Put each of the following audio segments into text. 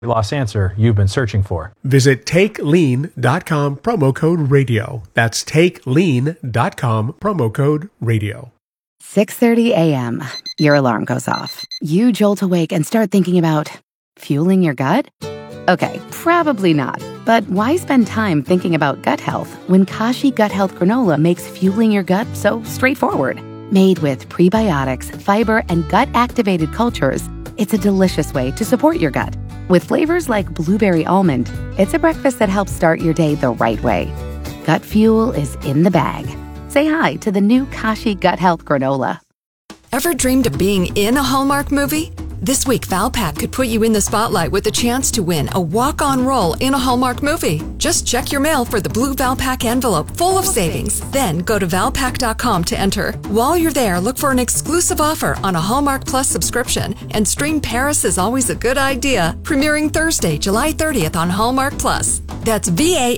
loss answer you've been searching for. Visit TakeLean.com, promo code radio. That's TakeLean.com, promo code radio. 6:30 a.m. Your alarm goes off. You jolt awake and start thinking about fueling your gut? Okay, probably not. But why spend time thinking about gut health when Kashi Gut Health Granola makes fueling your gut so straightforward? Made with prebiotics, fiber, and gut-activated cultures, it's a delicious way to support your gut. With flavors like blueberry almond, it's a breakfast that helps start your day the right way. Gut fuel is in the bag. Say hi to the new Kashi Gut Health Granola. Ever dreamed of being in a Hallmark movie? This week, Valpak could put you in the spotlight with the chance to win a walk-on role in a Hallmark movie. Just check your mail for the blue Valpak envelope full of savings. Then go to Valpak.com to enter. While you're there, look for an exclusive offer on a Hallmark Plus subscription and stream Paris is Always a Good Idea, premiering Thursday, July 30th on Hallmark Plus. That's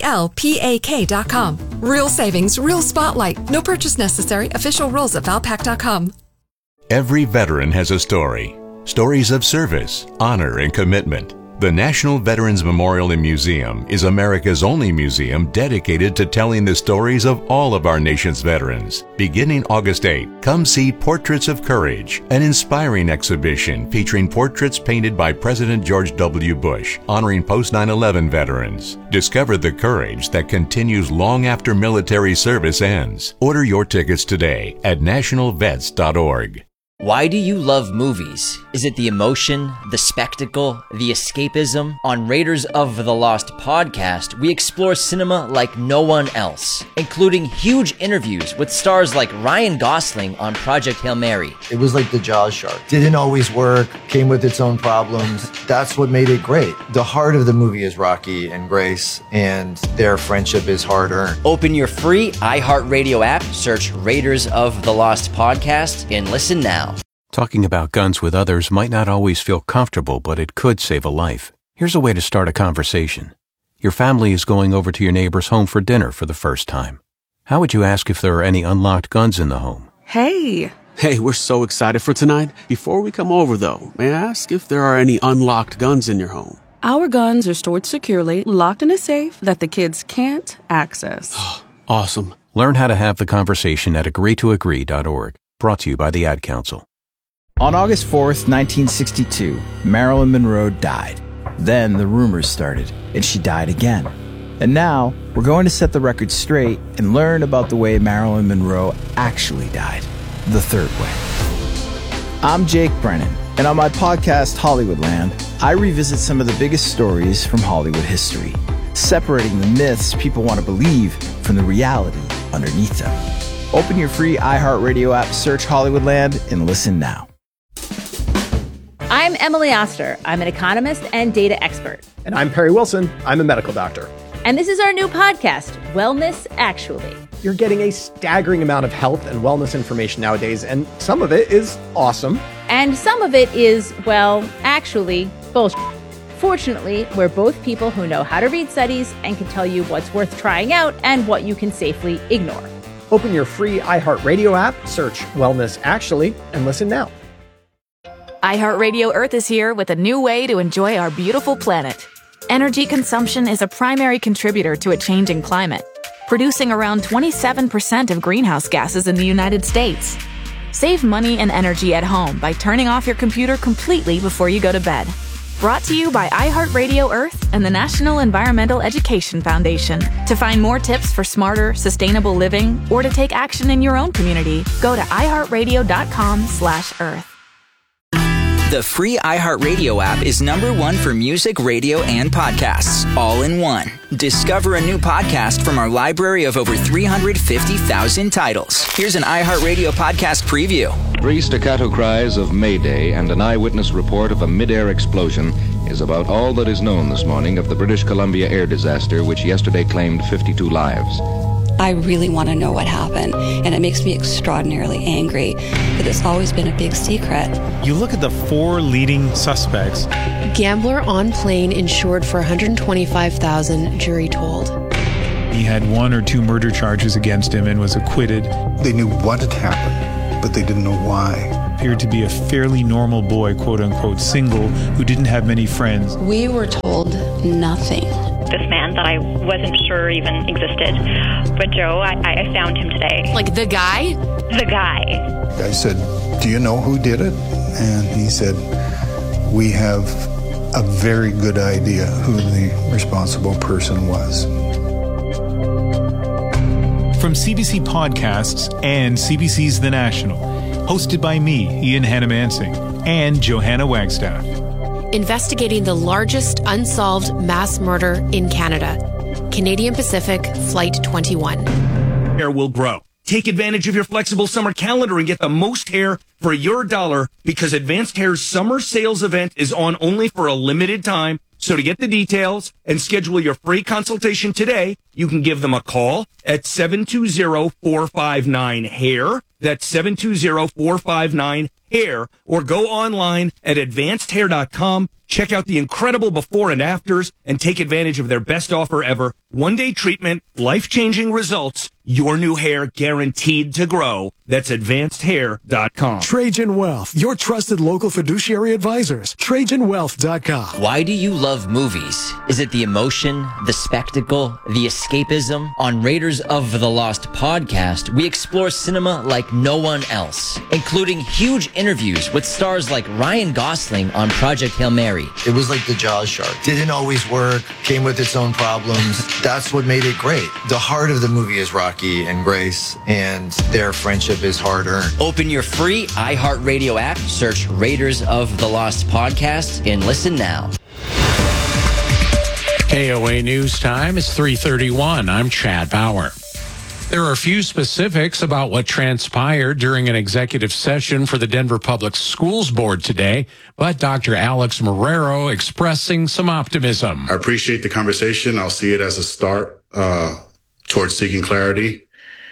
VALPAK.com. Real savings, real spotlight. No purchase necessary. Official rules at Valpak.com. Every veteran has a story. Stories of service, honor, and commitment. The National Veterans Memorial and Museum is America's only museum dedicated to telling the stories of all of our nation's veterans. Beginning August 8, come see Portraits of Courage, an inspiring exhibition featuring portraits painted by President George W. Bush, honoring post-9/11 veterans. Discover the courage that continues long after military service ends. Order your tickets today at nationalvets.org. Why do you love movies? Is it the emotion, the spectacle, the escapism? On Raiders of the Lost podcast, we explore cinema like no one else, including huge interviews with stars like Ryan Gosling on Project Hail Mary. It was like the Jaws shark. Didn't always work, came with its own problems. That's what made it great. The heart of the movie is Rocky and Grace, and their friendship is hard-earned. Open your free iHeartRadio app, search Raiders of the Lost podcast, and listen now. Talking about guns with others might not always feel comfortable, but it could save a life. Here's a way to start a conversation. Your family is going over to your neighbor's home for dinner for the first time. How would you ask if there are any unlocked guns in the home? Hey, we're so excited for tonight. Before we come over, though, may I ask if there are any unlocked guns in your home? Our guns are stored securely, locked in a safe that the kids can't access. Awesome. Learn how to have the conversation at agreetoagree.org. Brought to you by the Ad Council. On August 4th, 1962, Marilyn Monroe died. Then the rumors started, and she died again. And now, we're going to set the record straight and learn about the way Marilyn Monroe actually died. The third way. I'm Jake Brennan, and on my podcast, Hollywoodland, I revisit some of the biggest stories from Hollywood history, separating the myths people want to believe from the reality underneath them. Open your free iHeartRadio app, search Hollywoodland, and listen now. I'm Emily Oster. I'm an economist and data expert. And I'm Perry Wilson. I'm a medical doctor. And this is our new podcast, Wellness Actually. You're getting a staggering amount of health and wellness information nowadays, and some of it is awesome. And some of it is, well, actually, bullshit. Fortunately, we're both people who know how to read studies and can tell you what's worth trying out and what you can safely ignore. Open your free iHeartRadio app, search Wellness Actually, and listen now. iHeartRadio Earth is here with a new way to enjoy our beautiful planet. Energy consumption is a primary contributor to a changing climate, producing around 27% of greenhouse gases in the United States. Save money and energy at home by turning off your computer completely before you go to bed. Brought to you by iHeartRadio Earth and the National Environmental Education Foundation. To find more tips for smarter, sustainable living or to take action in your own community, go to iHeartRadio.com/Earth. The free iHeartRadio app is #1 for music, radio, and podcasts, all in one. Discover a new podcast from our library of over 350,000 titles. Here's an iHeartRadio podcast preview. 3 staccato cries of Mayday and an eyewitness report of a mid-air explosion is about all that is known this morning of the British Columbia air disaster, which yesterday claimed 52 lives. I really want to know what happened, and it makes me extraordinarily angry that it's always been a big secret. You look at the 4 leading suspects. Gambler on plane insured for $125,000, jury told. He had 1 or 2 murder charges against him and was acquitted. They knew what had happened, but they didn't know why. appeared to be a fairly normal boy, quote-unquote single, who didn't have many friends. We were told nothing. This man that I wasn't sure even existed. But Joe, I found him today. Like the guy? The guy. I said, do you know who did it? And he said, we have a very good idea who the responsible person was. From CBC Podcasts and CBC's The National, hosted by me, Ian Hannamansing, and Johanna Wagstaff. Investigating the largest unsolved mass murder in Canada. Canadian Pacific Flight 21. Hair will grow. Take advantage of your flexible summer calendar and get the most hair for your dollar, because Advanced Hair's summer sales event is on only for a limited time. So to get the details and schedule your free consultation today, you can give them a call at 720-459-HAIR. That's 720-459-HAIR. Or go online at advancedhair.com. Check out the incredible before and afters and take advantage of their best offer ever. One-day treatment, life-changing results, your new hair guaranteed to grow. That's advancedhair.com. Trajan Wealth, your trusted local fiduciary advisors. TrajanWealth.com. Why do you love movies? Is it the emotion, the spectacle, the escapism? On Raiders of the Lost podcast, we explore cinema like no one else, including huge interviews with stars like Ryan Gosling on Project Hail Mary. It was like the Jaws shark. Didn't always work, came with its own problems. That's what made it great. The heart of the movie is Rocky and Grace, and their friendship is hard-earned. Open your free iHeartRadio app, search Raiders of the Lost podcast, and listen now. KOA News Time is 3:31. I'm Chad Bauer. There are a few specifics about what transpired during an executive session for the Denver Public Schools Board today, but Dr. Alex Marrero expressing some optimism. I appreciate the conversation. I'll see it as a start towards seeking clarity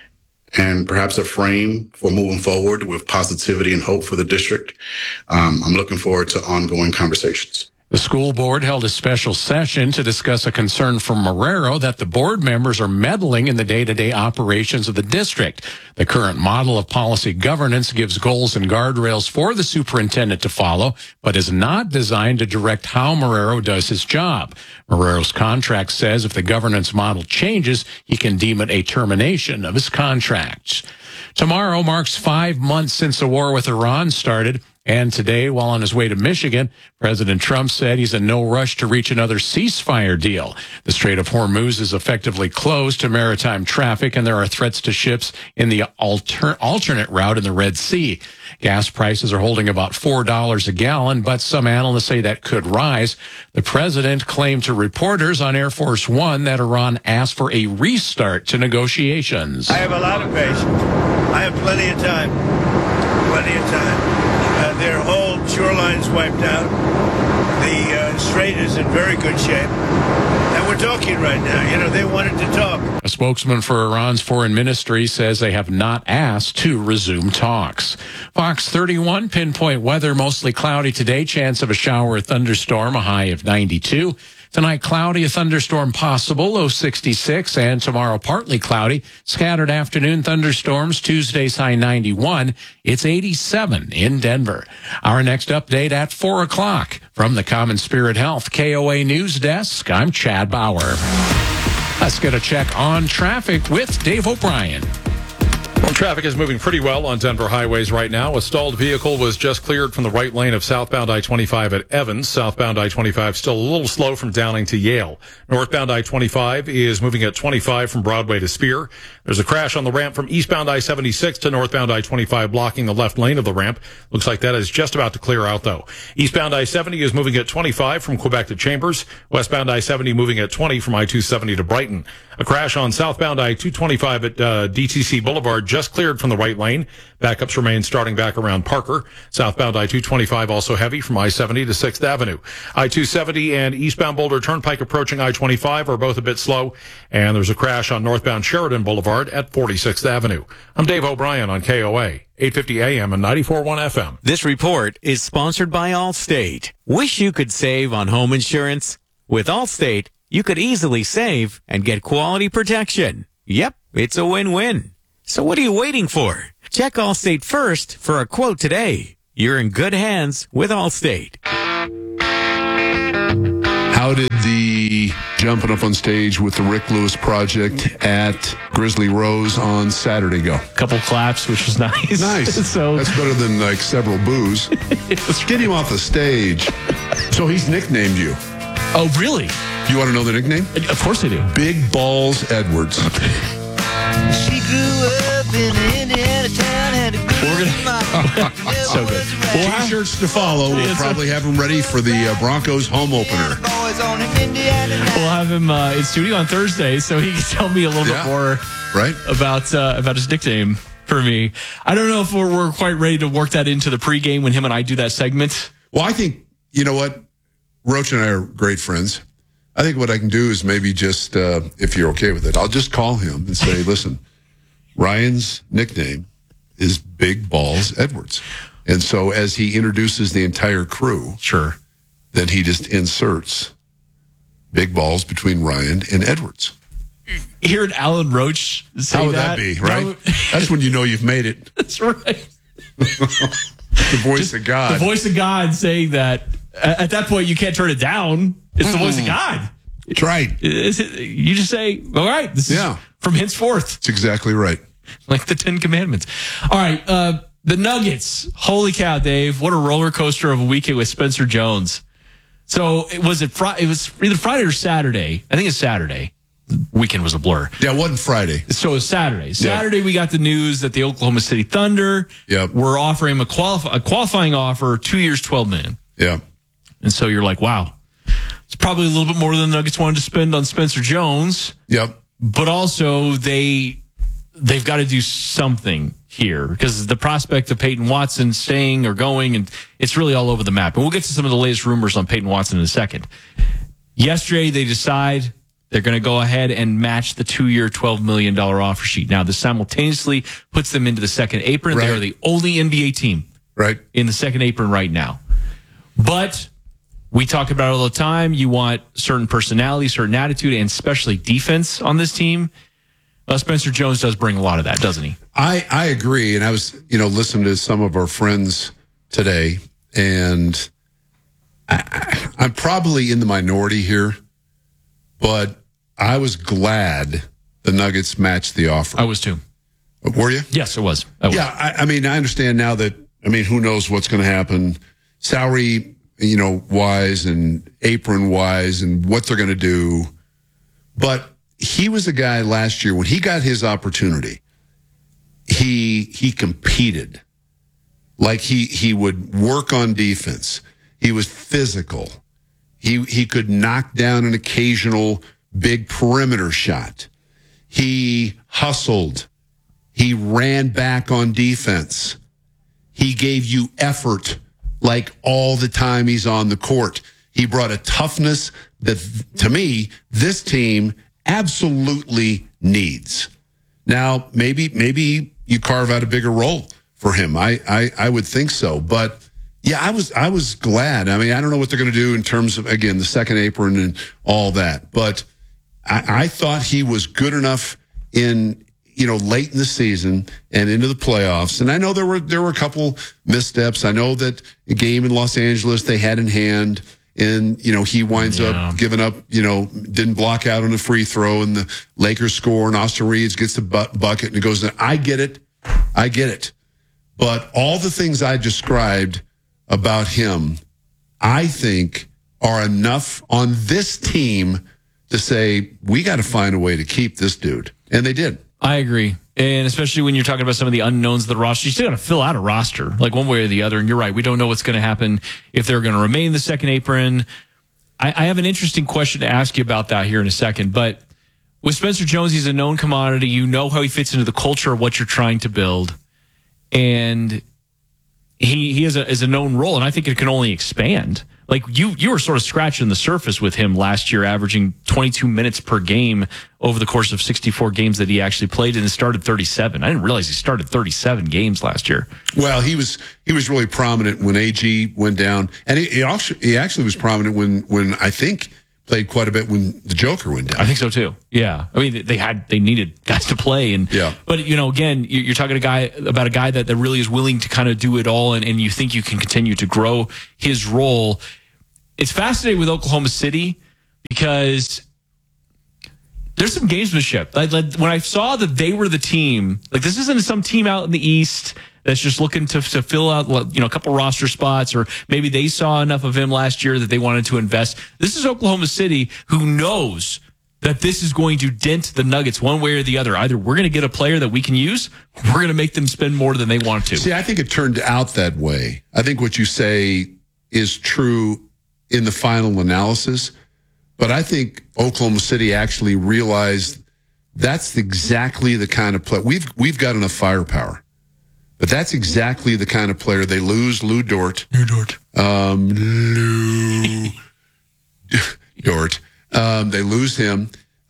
and perhaps a frame for moving forward with positivity and hope for the district. I'm looking forward to ongoing conversations. The school board held a special session to discuss a concern from Marrero that the board members are meddling in the day-to-day operations of the district. The current model of policy governance gives goals and guardrails for the superintendent to follow, but is not designed to direct how Marrero does his job. Marrero's contract says if the governance model changes, he can deem it a termination of his contract. Tomorrow marks 5 months since the war with Iran started. And today, while on his way to Michigan, President Trump said he's in no rush to reach another ceasefire deal. The Strait of Hormuz is effectively closed to maritime traffic, and there are threats to ships in the alternate route in the Red Sea. Gas prices are holding about $4 a gallon, but some analysts say that could rise. The president claimed to reporters on Air Force One that Iran asked for a restart to negotiations. I have a lot of patience. I have plenty of time. Plenty of time. Their whole shoreline's wiped out. The strait is in very good shape. And we're talking right now. You know, they wanted to talk. A spokesman for Iran's foreign ministry says they have not asked to resume talks. Fox 31, pinpoint weather, mostly cloudy today. Chance of a shower or thunderstorm, a high of 92. Tonight, cloudy, a thunderstorm possible, low 66, and tomorrow, partly cloudy. Scattered afternoon thunderstorms, Tuesday's high 91. It's 87 in Denver. Our next update at 4 o'clock. From the Common Spirit Health KOA News Desk, I'm Chad Bauer. Let's get a check on traffic with Dave O'Brien. Well, traffic is moving pretty well on Denver highways right now. A stalled vehicle was just cleared from the right lane of southbound I-25 at Evans. Southbound I-25 still a little slow from Downing to Yale. Northbound I-25 is moving at 25 from Broadway to Spear. There's a crash on the ramp from eastbound I-76 to northbound I-25 blocking the left lane of the ramp. Looks like that is just about to clear out though. Eastbound I-70 is moving at 25 from Quebec to Chambers. Westbound I-70 moving at 20 from I-270 to Brighton. A crash on southbound I-225 at DTC Boulevard just cleared from the right lane. Backups remain starting back around Parker. Southbound I-225 also heavy from I-70 to 6th Avenue. I-270 and eastbound Boulder Turnpike approaching I-25 are both a bit slow. And there's a crash on northbound Sheridan Boulevard at 46th Avenue. I'm Dave O'Brien on KOA, 850 AM and 94.1 FM. This report is sponsored by Allstate. Wish you could save on home insurance? With Allstate, you could easily save and get quality protection. Yep, it's a win-win. So what are you waiting for? Check Allstate first for a quote today. You're in good hands with Allstate. How did the jumping up on stage with the Rick Lewis Project at Grizzly Rose on Saturday go? Couple claps, which was nice. Nice. So that's better than like several boos. Get him off the stage. So he's nicknamed you. Oh, really? You want to know the nickname? Of course I do. Big Balls Edwards. She grew up in Indiana town, had a good So good. T-shirts to follow. We'll probably have him ready for the Broncos home opener. We'll have him in studio on Thursday, so he can tell me a little bit more about his nickname for me. I don't know if we're quite ready to work that into the pregame when him and I do that segment. Well, I think, you know what? Roach and I are great friends. I think what I can do is maybe just, if you're okay with it, I'll just call him and say, listen, Ryan's nickname is Big Balls Edwards. And so as he introduces the entire crew, sure, then he just inserts big balls between Ryan and Edwards. Hearing Alan Roach say How would that be, right? That's when you know you've made it. That's right. The voice of God. The voice of God saying that. At that point, you can't turn it down. It's the voice of God. That's right. You just say, all right, this is from henceforth. That's exactly right. Like the 10 Commandments. All right, the Nuggets. Holy cow, Dave. What a roller coaster of a weekend with Spencer Jones. So it was either Friday or Saturday. I think it's Saturday. The weekend was a blur. Yeah, it wasn't Friday. So it was Saturday. Saturday, we got the news that the Oklahoma City Thunder were offering him a qualifying offer, 2 years, $12 million. Yeah. And so you're like, wow, it's probably a little bit more than the Nuggets wanted to spend on Spencer Jones. Yep. But also they've got to do something here because the prospect of Peyton Watson staying or going, and it's really all over the map. And we'll get to some of the latest rumors on Peyton Watson in a second. Yesterday, they decide they're going to go ahead and match the 2-year, $12 million offer sheet. Now, this simultaneously puts them into the second apron. Right. They are the only NBA team in the second apron right now. But we talk about it all the time. You want certain personality, certain attitude, and especially defense on this team. Spencer Jones does bring a lot of that, doesn't he? I agree. And I was, listening to some of our friends today, and I'm probably in the minority here, but I was glad the Nuggets matched the offer. I was too. Were you? Yes, I was. Yeah, I mean, I understand now that, who knows what's going to happen. Salary, wise and apron wise and what they're going to do. But he was a guy last year when he got his opportunity, he competed. Like he would work on defense. He was physical. He could knock down an occasional big perimeter shot. He hustled. He ran back on defense. He gave you effort like all the time he's on the court. He brought a toughness that, to me, this team absolutely needs. Now, maybe you carve out a bigger role for him. I would think so. But yeah, I was glad. I don't know what they're going to do in terms of, again, the second apron and all that. But I thought he was good enough in, late in the season and into the playoffs. And I know there were a couple missteps. I know that a game in Los Angeles they had in hand, and, he winds up giving up, didn't block out on a free throw, and the Lakers score, and Austin Reeves gets the bucket, and it goes, I get it. But all the things I described about him, I think, are enough on this team to say, we got to find a way to keep this dude. And they did. I agree. And especially when you're talking about some of the unknowns of the roster, you still got to fill out a roster, like one way or the other. And you're right. We don't know what's going to happen if they're going to remain in the second apron. I have an interesting question to ask you about that here in a second. But with Spencer Jones, he's a known commodity. You know how he fits into the culture of what you're trying to build. And he is a known role, and I think it can only expand. Like you were sort of scratching the surface with him last year, averaging 22 minutes per game over the course of 64 games that he actually played, and started 37. I didn't realize he started 37 games last year. Well, he was really prominent when AG went down, and he actually was prominent when I think played quite a bit when the Joker went down. I think so too. Yeah, I mean they needed guys to play, and But again, you're talking about a guy that really is willing to kind of do it all, and you think you can continue to grow his role. It's fascinating with Oklahoma City because there's some gamesmanship. Like when I saw that they were the team, like this isn't some team out in the East that's just looking to fill out, a couple roster spots, or maybe they saw enough of him last year that they wanted to invest. This is Oklahoma City, who knows that this is going to dent the Nuggets one way or the other. Either we're going to get a player that we can use, or we're going to make them spend more than they want to. See, I think it turned out that way. I think what you say is true in the final analysis, but I think Oklahoma City actually realized that's exactly the kind of play. We've got enough firepower. But that's exactly the kind of player they lose. Lou Dort. Dort. They lose him.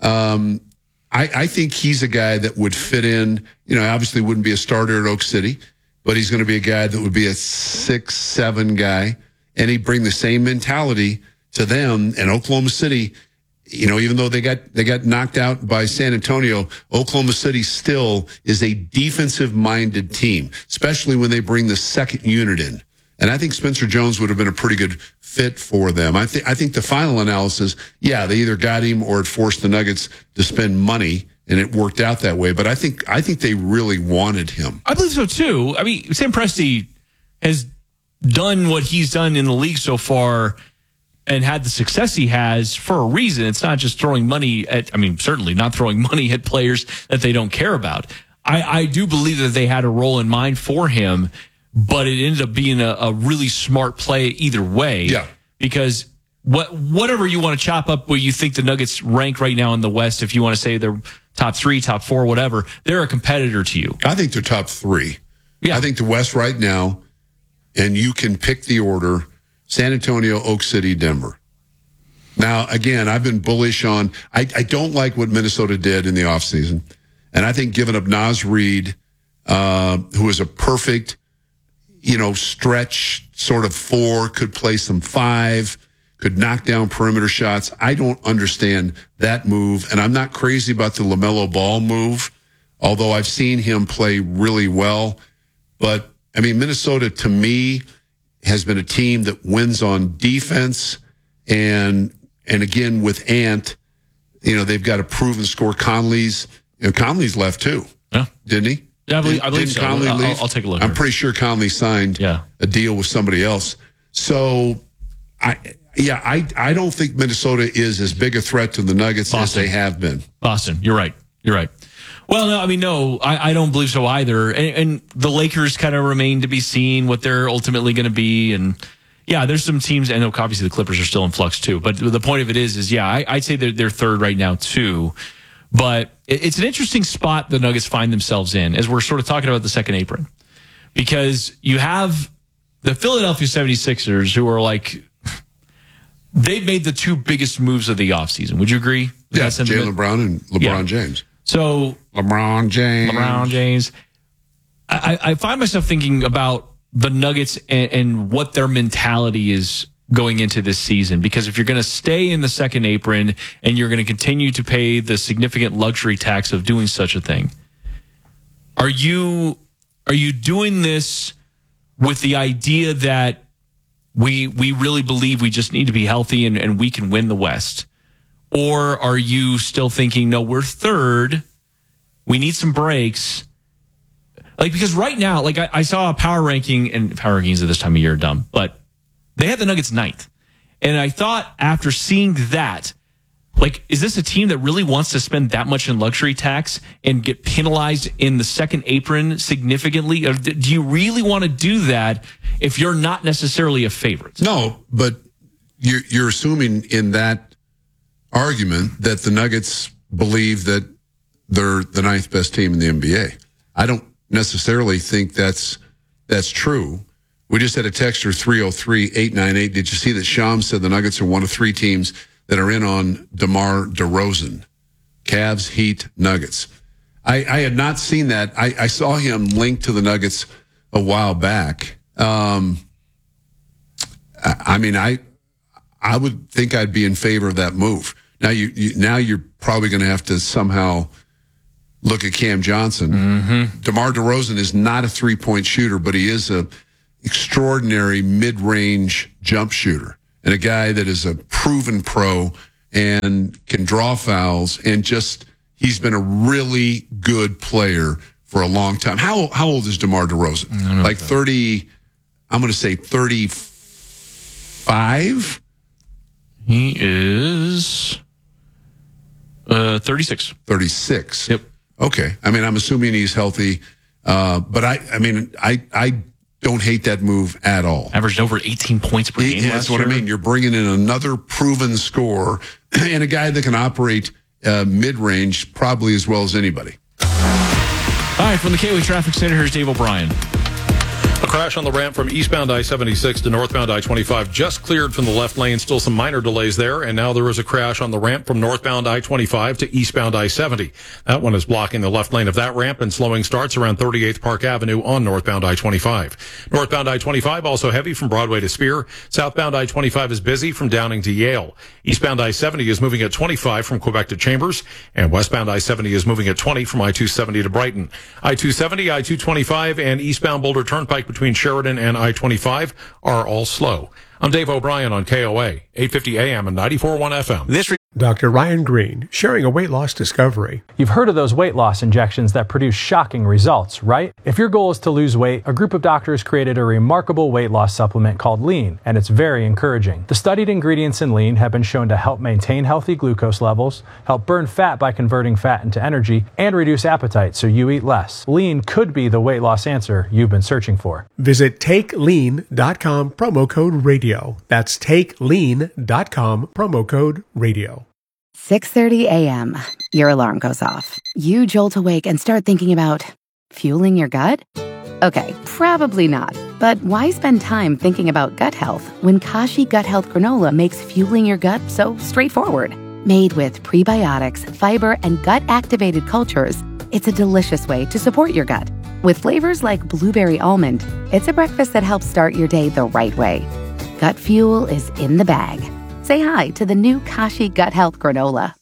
I think he's a guy that would fit in. Obviously wouldn't be a starter at Oak City, but he's going to be a guy that would be a 6-7 guy, and he'd bring the same mentality to them. And Oklahoma City, even though they got knocked out by San Antonio, Oklahoma City still is a defensive-minded team, especially when they bring the second unit in. And I think Spencer Jones would have been a pretty good fit for them. I think the final analysis, they either got him or it forced the Nuggets to spend money, and it worked out that way. But I think they really wanted him. I believe so too. I mean, Sam Presti has done what he's done in the league so far and had the success he has for a reason. It's not just throwing money certainly not throwing money at players that they don't care about. I do believe that they had a role in mind for him, but it ended up being a really smart play either way. Yeah. Because whatever you want to chop up where you think the Nuggets rank right now in the West, if you want to say they're top 3, top 4, whatever, they're a competitor to you. I think they're top 3. Yeah. I think the West right now, and you can pick the order: San Antonio, Oak City, Denver. Now, again, I've been bullish on, I don't like what Minnesota did in the offseason. And I think giving up Naz Reid, who is a perfect, stretch sort of 4, could play some 5, could knock down perimeter shots. I don't understand that move. And I'm not crazy about the LaMelo Ball move, although I've seen him play really well. But, Minnesota, to me, has been a team that wins on defense, and again with Ant, they've got a proven score. Conley's left too, didn't he? Yeah, I believe so. Conley leave? I'll take a look. I'm pretty sure Conley signed a deal with somebody else. So I don't think Minnesota is as big a threat to the Nuggets as they have been. Boston, you're right. Well, no, I don't believe so either. And the Lakers kind of remain to be seen what they're ultimately going to be. And there's some teams, and obviously the Clippers are still in flux too. But the point of it is I'd say they're third right now too. But it's an interesting spot the Nuggets find themselves in as we're sort of talking about the second apron, because you have the Philadelphia 76ers, who are like, they've made the 2 biggest moves of the offseason. Would you agree? Yeah, Jaylen Brown and LeBron James. So LeBron James. I find myself thinking about the Nuggets and what their mentality is going into this season, because if you're going to stay in the second apron and you're going to continue to pay the significant luxury tax of doing such a thing, are you doing this with the idea that we really believe we just need to be healthy and we can win the West? Or are you still thinking, no, we're third, we need some breaks? Because right now, I saw a power ranking, and power rankings at this time of year are dumb, but they had the Nuggets 9th. And I thought, after seeing that, is this a team that really wants to spend that much in luxury tax and get penalized in the second apron significantly? Or do you really want to do that if you're not necessarily a favorite? No, but you're assuming in that argument that the Nuggets believe that they're the 9th best team in the NBA. I don't necessarily think that's true. We just had a texter 303-898. Did you see that Sham said the Nuggets are one of 3 teams that are in on DeMar DeRozan? Cavs, Heat, Nuggets. I had not seen that. I saw him linked to the Nuggets a while back. I I would think I'd be in favor of that move. Now you're probably going to have to somehow look at Cam Johnson. DeMar DeRozan is not a 3-point shooter, but he is a extraordinary mid-range jump shooter and a guy that is a proven pro and can draw fouls and he's been a really good player for a long time. How old is DeMar DeRozan? Like 30, I'm going to say 35? He is 36. 36. Yep. Okay. I mean, I'm assuming he's healthy. But I don't hate that move at all. Averaged over 18 points per game. That's what I mean. You're bringing in another proven scorer and a guy that can operate mid-range probably as well as anybody. All right, from the KOA Traffic Center, here's Dave O'Brien. A crash on the ramp from eastbound I-76 to northbound I-25 just cleared from the left lane. Still some minor delays there. And now there is a crash on the ramp from northbound I-25 to eastbound I-70. That one is blocking the left lane of that ramp and slowing starts around 38th Park Avenue on northbound I-25. Northbound I-25 also heavy from Broadway to Spear. Southbound I-25 is busy from Downing to Yale. Eastbound I-70 is moving at 25 from Quebec to Chambers. And westbound I-70 is moving at 20 from I-270 to Brighton. I-270, I-225, and eastbound Boulder Turnpike between Sheridan and I-25 are all slow. I'm Dave O'Brien on KOA, 850 AM and 94.1 FM. Dr. Ryan Green, sharing a weight loss discovery. You've heard of those weight loss injections that produce shocking results, right? If your goal is to lose weight, a group of doctors created a remarkable weight loss supplement called Lean, and it's very encouraging. The studied ingredients in Lean have been shown to help maintain healthy glucose levels, help burn fat by converting fat into energy, and reduce appetite so you eat less. Lean could be the weight loss answer you've been searching for. Visit TakeLean.com, promo code radio. That's TakeLean.com, promo code radio. 6:30 a.m. Your alarm goes off. You jolt awake and start thinking about fueling your gut? Okay, probably not. But why spend time thinking about gut health when Kashi Gut Health Granola makes fueling your gut so straightforward? Made with prebiotics, fiber, and gut-activated cultures, it's a delicious way to support your gut. With flavors like blueberry almond, it's a breakfast that helps start your day the right way. Gut fuel is in the bag. Say hi to the new Kashi Gut Health Granola.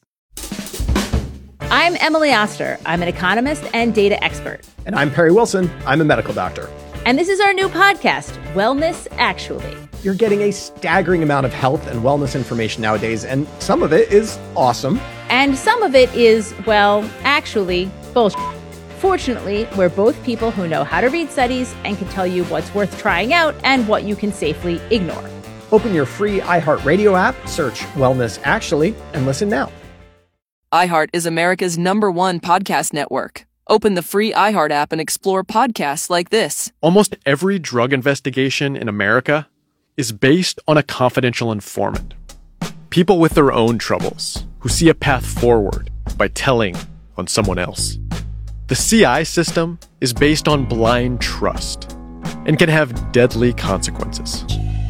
I'm Emily Oster. I'm an economist and data expert. And I'm Perry Wilson. I'm a medical doctor. And this is our new podcast, Wellness Actually. You're getting a staggering amount of health and wellness information nowadays, and some of it is awesome. And some of it is, well, actually, bullshit. Fortunately, we're both people who know how to read studies and can tell you what's worth trying out and what you can safely ignore. Open your free iHeartRadio app, search Wellness Actually, and listen now. iHeart is America's #1 podcast network. Open the free iHeart app and explore podcasts like this. Almost every drug investigation in America is based on a confidential informant. People with their own troubles who see a path forward by telling on someone else. The CI system is based on blind trust and can have deadly consequences.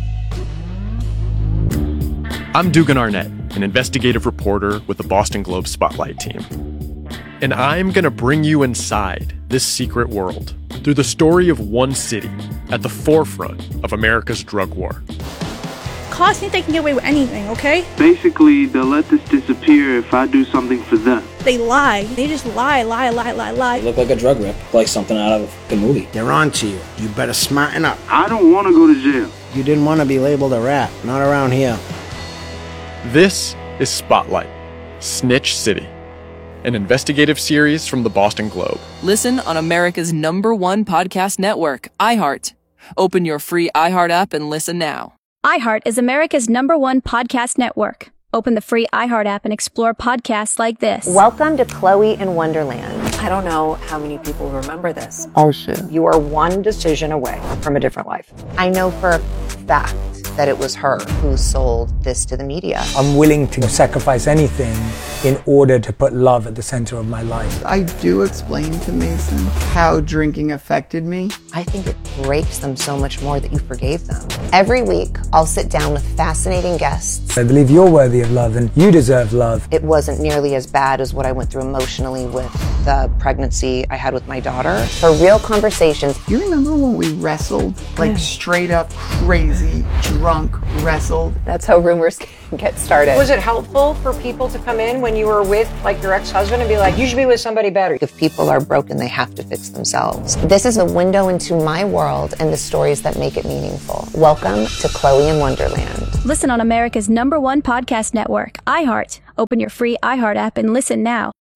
I'm Dugan Arnett, an investigative reporter with the Boston Globe Spotlight team. And I'm going to bring you inside this secret world through the story of one city at the forefront of America's drug war. Cops think they can get away with anything, okay? Basically, they'll let this disappear if I do something for them. They lie. They just lie. You look like a drug rip, like something out of a movie. They're on to you. You better smarten up. I don't want to go to jail. You didn't want to be labeled a rat. Not around here. This is Spotlight, Snitch City, an investigative series from the Boston Globe. Listen on America's #1 podcast network, iHeart. Open your free iHeart app and listen now. iHeart is America's #1 podcast network. Open the free iHeart app and explore podcasts like this. Welcome to Chloe in Wonderland. I don't know how many people remember this. Oh, shit. You are one decision away from a different life. I know for a fact that it was her who sold this to the media. I'm willing to sacrifice anything in order to put love at the center of my life. I do explain to Mason how drinking affected me. I think it breaks them so much more that you forgave them. Every week, I'll sit down with fascinating guests. I believe you're worthy of love and you deserve love. It wasn't nearly as bad as what I went through emotionally with the pregnancy I had with my daughter. For real conversations. You remember when we wrestled? Like straight up crazy, drunk, wrestled? That's how rumors get started. Was it helpful for people to come in when you were with like your ex-husband and be like, you should be with somebody better? If people are broken, they have to fix themselves. This is a window into my world and the stories that make it meaningful. Welcome to Chloe in Wonderland. Listen on America's #1 podcast network, iHeart. Open your free iHeart app and listen now.